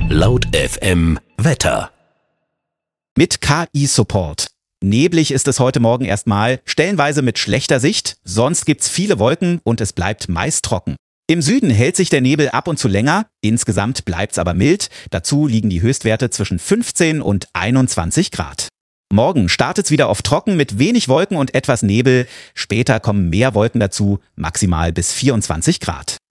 Laut FM Wetter. Mit KI-Support. Neblig ist es heute Morgen erstmal, stellenweise mit schlechter Sicht, sonst gibt's viele Wolken und es bleibt meist trocken. Im Süden hält sich der Nebel ab und zu länger, insgesamt bleibt's aber mild, dazu liegen die Höchstwerte zwischen 15 und 21 Grad. Morgen startet's wieder auf trocken mit wenig Wolken und etwas Nebel, später kommen mehr Wolken dazu, maximal bis 24 Grad.